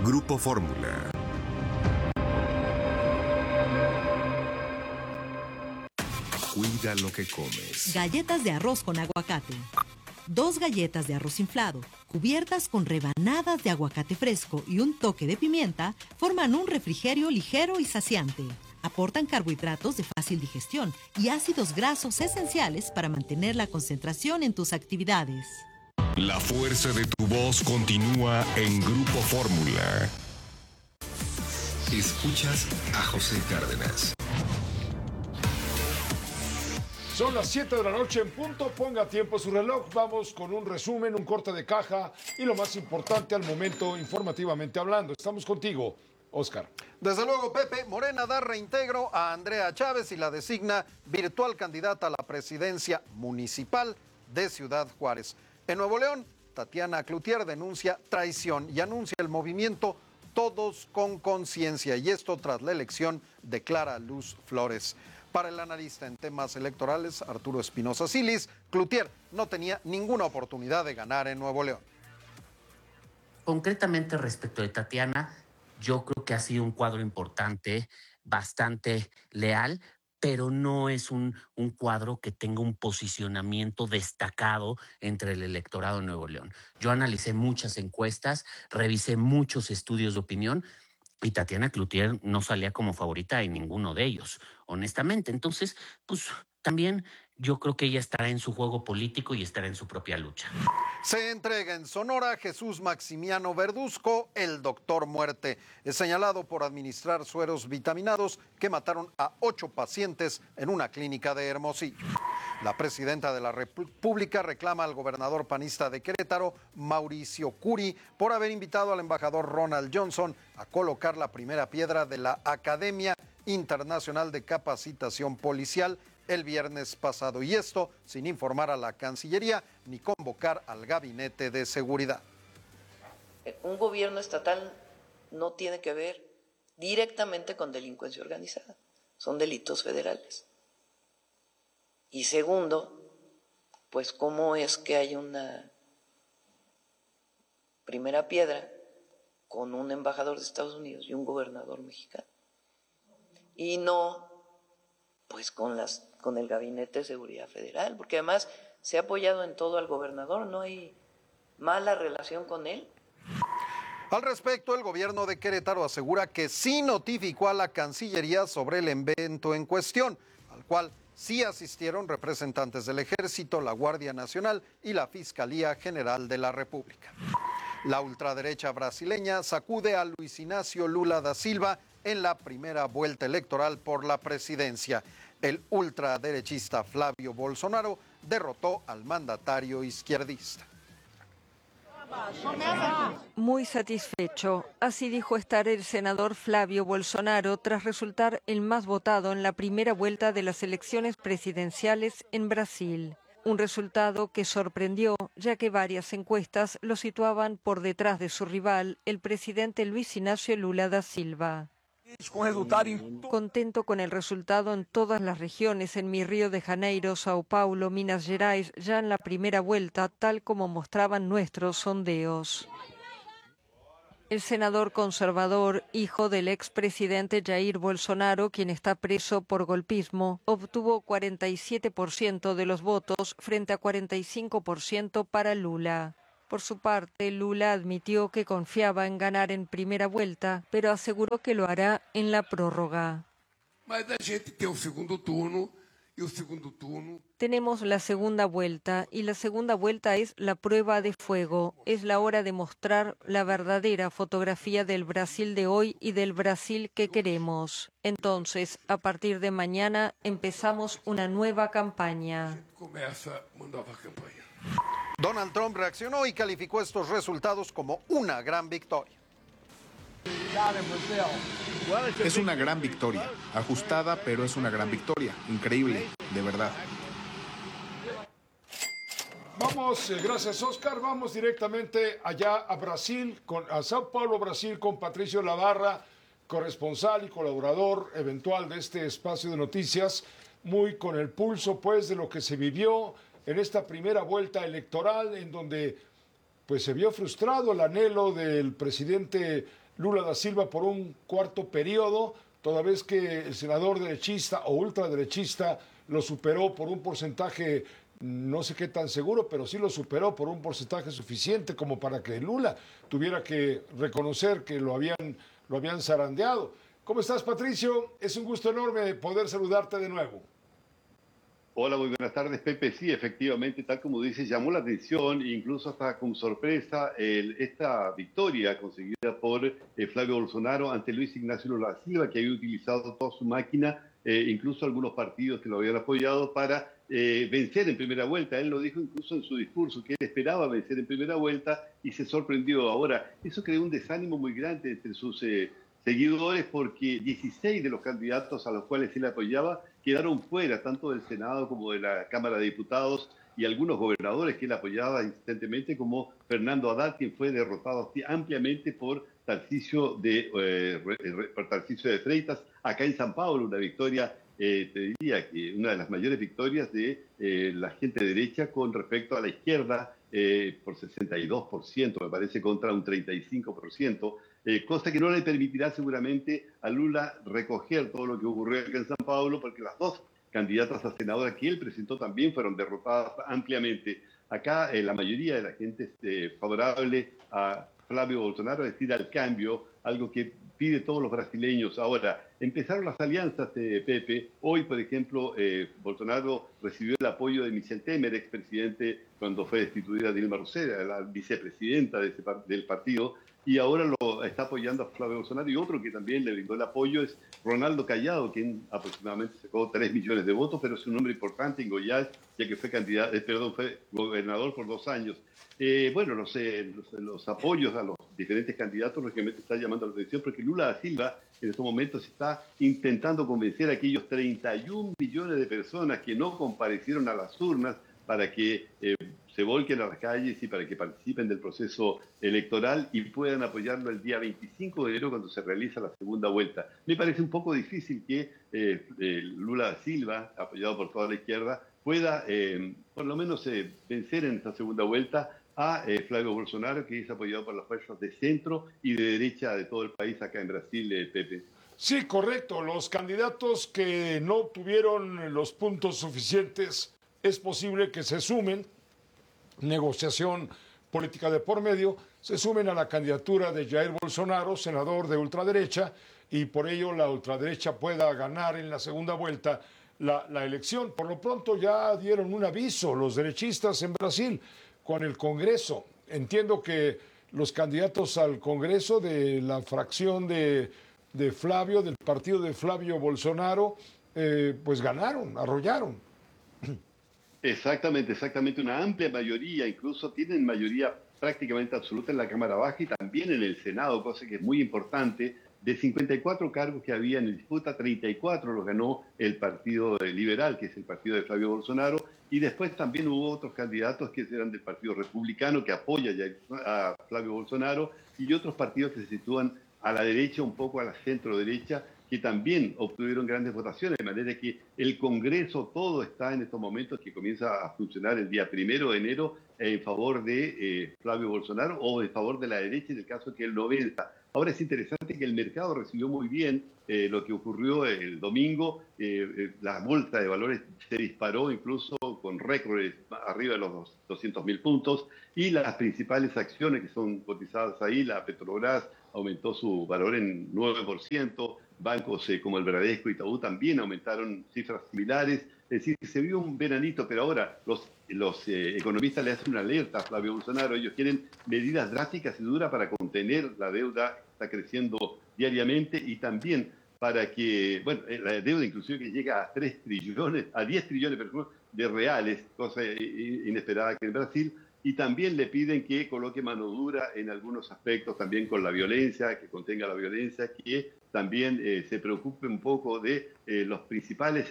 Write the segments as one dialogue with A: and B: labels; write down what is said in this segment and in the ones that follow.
A: Grupo Fórmula. Cuida lo que comes.
B: Galletas de arroz con aguacate. 2 galletas de arroz inflado, cubiertas con rebanadas de aguacate fresco y un toque de pimienta, forman un refrigerio ligero y saciante. Aportan carbohidratos de fácil digestión y ácidos grasos esenciales para mantener la concentración en tus actividades.
A: La fuerza de tu voz continúa en Grupo Fórmula. Escuchas a José Cárdenas.
C: Son las 7 de la noche en punto, ponga a tiempo su reloj, vamos con un resumen, un corte de caja y lo más importante al momento informativamente hablando. Estamos contigo, Oscar.
D: Desde luego, Pepe, Morena da reintegro a Andrea Chávez y la designa virtual candidata a la presidencia municipal de Ciudad Juárez. En Nuevo León, Tatiana Cloutier denuncia traición y anuncia el movimiento Todos con Conciencia, y esto tras la elección de Clara Luz Flores. Para el analista en temas electorales, Arturo Espinosa Silis, Cloutier no tenía ninguna oportunidad de ganar en Nuevo León.
E: Concretamente respecto de Tatiana, yo creo que ha sido un cuadro importante, bastante leal, pero no es un cuadro que tenga un posicionamiento destacado entre el electorado de Nuevo León. Yo analicé muchas encuestas, revisé muchos estudios de opinión, y Tatiana Cloutier no salía como favorita en ninguno de ellos, honestamente. Entonces, pues también yo creo que ella estará en su juego político y estará en su propia lucha.
D: Se entrega en Sonora Jesús Maximiano Verduzco, el Doctor Muerte. Es señalado por administrar sueros vitaminados que mataron a 8 pacientes en una clínica de Hermosillo. La presidenta de la República reclama al gobernador panista de Querétaro, Mauricio Curi, por haber invitado al embajador Ronald Johnson a colocar la primera piedra de la Academia Internacional de Capacitación Policial el viernes pasado, y esto sin informar a la Cancillería ni convocar al Gabinete de Seguridad.
F: Un gobierno estatal no tiene que ver directamente con delincuencia organizada, son delitos federales. Y segundo, pues cómo es que hay una primera piedra con un embajador de Estados Unidos y un gobernador mexicano, y no pues con el Gabinete de Seguridad Federal, porque además se ha apoyado en todo al gobernador, no hay mala relación con él.
D: Al respecto, el gobierno de Querétaro asegura que sí notificó a la Cancillería sobre el evento en cuestión, al cual sí asistieron representantes del Ejército, la Guardia Nacional y la Fiscalía General de la República. La ultraderecha brasileña sacude a Luis Ignacio Lula da Silva en la primera vuelta electoral por la presidencia. El ultraderechista Flavio Bolsonaro derrotó al mandatario izquierdista.
G: Muy satisfecho, así dijo estar el senador Flavio Bolsonaro tras resultar el más votado en la primera vuelta de las elecciones presidenciales en Brasil. Un resultado que sorprendió, ya que varias encuestas lo situaban por detrás de su rival, el presidente Luis Ignacio Lula da Silva. Contento con el resultado en todas las regiones, en mi Río de Janeiro, Sao Paulo, Minas Gerais, ya en la primera vuelta, tal como mostraban nuestros sondeos. El senador conservador, hijo del expresidente Jair Bolsonaro, quien está preso por golpismo, obtuvo 47% de los votos frente a 45% para Lula. Por su parte, Lula admitió que confiaba en ganar en primera vuelta, pero aseguró que lo hará en la prórroga. Tenemos la segunda vuelta, y la segunda vuelta es la prueba de fuego. Es la hora de mostrar la verdadera fotografía del Brasil de hoy y del Brasil que queremos. Entonces, a partir de mañana, empezamos una nueva campaña.
D: Donald Trump reaccionó y calificó estos resultados como una gran victoria.
H: Es una gran victoria, ajustada, pero es una gran victoria, increíble, de verdad.
C: Vamos, gracias Oscar, vamos directamente allá a Brasil, a Sao Paulo, Brasil, con Patricio Lavarra, corresponsal y colaborador eventual de este espacio de noticias, muy con el pulso pues de lo que se vivió en esta primera vuelta electoral, en donde pues se vio frustrado el anhelo del presidente Lula da Silva por un cuarto periodo, toda vez que el senador derechista o ultraderechista lo superó por un porcentaje, no sé qué tan seguro, pero sí lo superó por un porcentaje suficiente como para que Lula tuviera que reconocer que lo habían zarandeado. ¿Cómo estás, Patricio? Es un gusto enorme poder saludarte de nuevo.
I: Hola, muy buenas tardes, Pepe. Sí, efectivamente, tal como dices, llamó la atención, incluso hasta con sorpresa, esta victoria conseguida por Flavio Bolsonaro ante Luis Ignacio Lula da Silva, que había utilizado toda su máquina, incluso algunos partidos que lo habían apoyado para vencer en primera vuelta. Él lo dijo incluso en su discurso, que él esperaba vencer en primera vuelta y se sorprendió. Ahora, eso creó un desánimo muy grande entre sus seguidores, porque 16 de los candidatos a los cuales él apoyaba quedaron fuera, tanto del Senado como de la Cámara de Diputados, y algunos gobernadores que él apoyaba insistentemente, como Fernando Haddad, quien fue derrotado ampliamente por Tarcisio de Freitas, acá en San Pablo, una victoria, te diría que una de las mayores victorias de la gente derecha con respecto a la izquierda, por 62%, me parece, contra un 35%, cosa que no le permitirá seguramente a Lula recoger todo lo que ocurrió acá en San Pablo, porque las dos candidatas a senadora que él presentó también fueron derrotadas ampliamente. Acá la mayoría de la gente es favorable a Flavio Bolsonaro, es decir, al cambio, algo que pide todos los brasileños. Ahora, empezaron las alianzas, Pepe. Hoy, por ejemplo, Bolsonaro recibió el apoyo de Michel Temer, expresidente, cuando fue destituida Dilma Rousseff, la vicepresidenta del partido, y ahora lo está apoyando a Flavio Bolsonaro. Y otro que también le brindó el apoyo es Ronaldo Callado, quien aproximadamente sacó 3 millones de votos, pero es un hombre importante en Goiás, ya que fue fue gobernador por 2 años. Bueno, los apoyos a los diferentes candidatos lógicamente están llamando la atención, porque Lula da Silva en estos momentos está intentando convencer a aquellos 31 millones de personas que no comparecieron a las urnas para que se volquen a las calles y para que participen del proceso electoral y puedan apoyarlo el día 25 de enero, cuando se realiza la segunda vuelta. Me parece un poco difícil que Lula da Silva, apoyado por toda la izquierda, pueda por lo menos vencer en esta segunda vuelta a Flavio Bolsonaro, que es apoyado por las fuerzas de centro y de derecha de todo el país acá en Brasil, Pepe.
C: Sí, correcto. Los candidatos que no tuvieron los puntos suficientes, es posible que se sumen, negociación política de por medio, se sumen a la candidatura de Jair Bolsonaro, senador de ultraderecha, y por ello la ultraderecha pueda ganar en la segunda vuelta la elección. Por lo pronto ya dieron un aviso los derechistas en Brasil con el Congreso. Entiendo que los candidatos al Congreso de la fracción de Flavio, del partido de Flavio Bolsonaro, pues ganaron, arrollaron.
I: Exactamente, una amplia mayoría, incluso tienen mayoría prácticamente absoluta en la Cámara Baja y también en el Senado, cosa que es muy importante. De 54 cargos que había en disputa, 34 los ganó el Partido Liberal, que es el partido de Flavio Bolsonaro, y después también hubo otros candidatos que eran del Partido Republicano, que apoya ya a Flavio Bolsonaro, y otros partidos que se sitúan a la derecha, un poco a la centro derecha, que también obtuvieron grandes votaciones, de manera que el Congreso todo está en estos momentos, que comienza a funcionar el día 1 de enero en favor de Flavio Bolsonaro o en favor de la derecha, en el caso que él lo venza. Ahora es interesante que el mercado recibió muy bien lo que ocurrió el domingo. La bolsa de valores se disparó incluso con récords arriba de los 200.000 puntos, y las principales acciones que son cotizadas ahí, la Petrobras aumentó su valor en 9%, bancos como el Bradesco y Itaú también aumentaron cifras similares. Es decir, se vio un veranito, pero ahora los economistas le hacen una alerta a Flavio Bolsonaro. Ellos quieren medidas drásticas y duras para contener la deuda que está creciendo diariamente, y también para que, bueno, la deuda inclusive que llega a 10 trillones de reales, cosa inesperada aquí en Brasil. Y también le piden que coloque mano dura en algunos aspectos, también con la violencia, que contenga la violencia, que también se preocupe un poco de las principales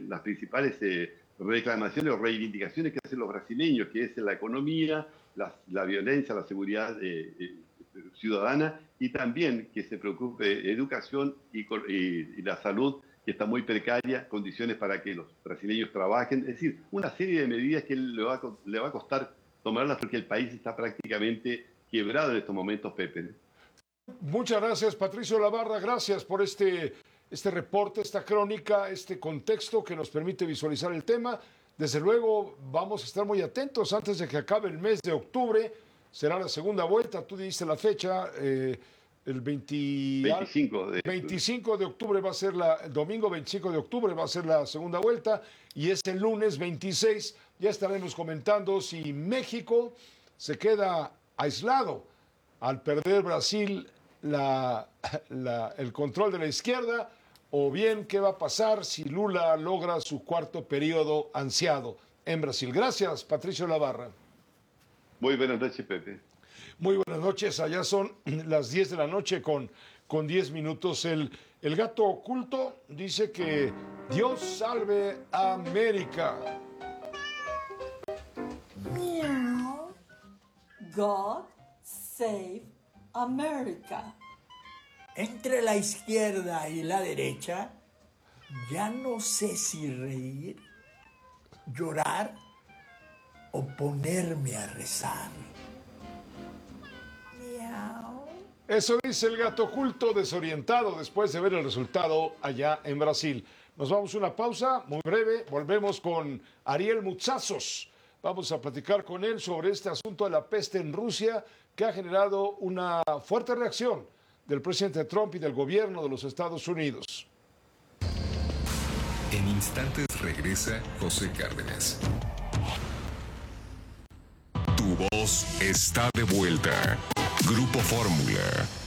I: reclamaciones o reivindicaciones que hacen los brasileños, que es la economía, la violencia, la seguridad ciudadana, y también que se preocupe de educación y la salud, que está muy precaria, condiciones para que los brasileños trabajen. Es decir, una serie de medidas que le va a costar tomarlas, porque el país está prácticamente quebrado en estos momentos, Pepe.
C: Muchas gracias, Patricio Lavarra. Gracias por este reporte, esta crónica, este contexto que nos permite visualizar el tema. Desde luego, vamos a estar muy atentos antes de que acabe el mes de octubre. Será la segunda vuelta. Tú diste la fecha. El 25 de octubre va a ser el domingo 25 de octubre va a ser la segunda vuelta. Y este lunes 26 ya estaremos comentando si México se queda aislado al perder Brasil el control de la izquierda, o bien qué va a pasar si Lula logra su cuarto periodo ansiado en Brasil. Gracias, Patricio Lavarra.
I: Muy buenas noches, Pepe.
C: Muy buenas noches, allá son las 10 de la noche con 10 minutos. El gato oculto dice que Dios salve a América.
J: Meow. God save America. Entre la izquierda y la derecha, ya no sé si reír, llorar o ponerme a rezar. Miau.
C: Eso dice el gato oculto, desorientado después de ver el resultado allá en Brasil. Nos vamos a una pausa muy breve, volvemos con Ariel Mutsazos. Vamos a platicar con él sobre este asunto de la peste en Rusia, que ha generado una fuerte reacción del presidente Trump y del gobierno de los Estados Unidos.
A: En instantes regresa José Cárdenas. Tu voz está de vuelta. Grupo Fórmula.